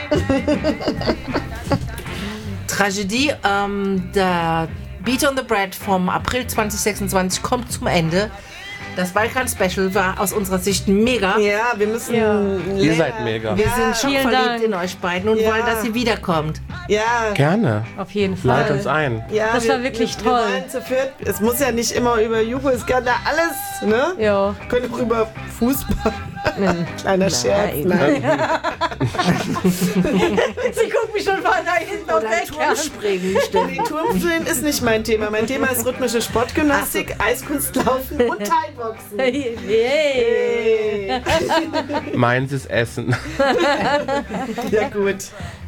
Tragödie, der Beat on the Bread vom April 2026 kommt zum Ende. Das Balkan-Special war aus unserer Sicht mega. Ja, wir müssen... Ihr seid mega. Wir sind schon Vielen verliebt Dank. in euch beiden und wollen, dass sie wiederkommt. Ja. Gerne. Auf jeden Fall. Leit uns ein. Ja, Das war wirklich toll. Wir wollen zu viert. Es muss ja nicht immer über Jugo, es kann da alles, ne? Ja. Wir können auch über Fußball. Kleiner Scherz. Nein. Sie guckt mich schon von da hinten auf weg. Turmspringen, Nee, Turmspringen ist nicht mein Thema. Mein Thema ist rhythmische Sportgymnastik, Eiskunstlaufen und Thai-Boxen. Hey. Meins ist Essen. Ja gut.